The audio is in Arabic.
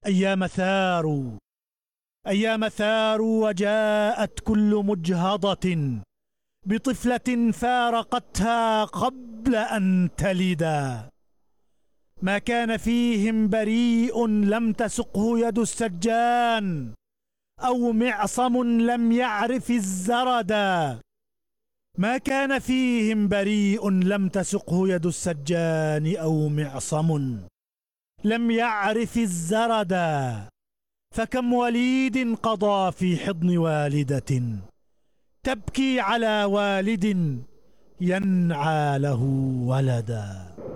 أيام ثاروا، أيام ثاروا، وجاءت كل مجهضة بطفلة فارقتها قبل أن تلدا. ما كان فيهم بريء لم تسقه يد السجان، أو معصم لم يعرف الزردا. ما كان فيهم بريء لم تسقه يد السجان، أو معصم لم يعرف الزردا. فكم وليد قضى في حضن والدة تبكي على والد ينعى له ولدا.